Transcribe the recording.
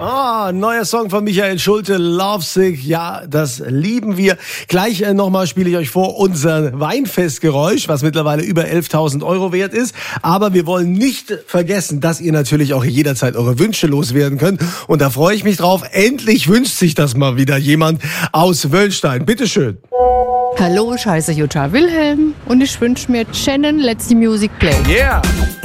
Neuer Song von Michael Schulte, Lovesick. Ja, das lieben wir. Gleich nochmal spiele ich euch vor unser Weinfestgeräusch, was mittlerweile über 11.000 € wert ist. Aber wir wollen nicht vergessen, dass ihr natürlich auch jederzeit eure Wünsche loswerden könnt. Und da freue ich mich drauf. Endlich wünscht sich das mal wieder jemand aus Wöllstein. Bitteschön. Hallo, ich heiße Jutta Wilhelm und ich wünsche mir Shannon Let's the Music Play. Yeah.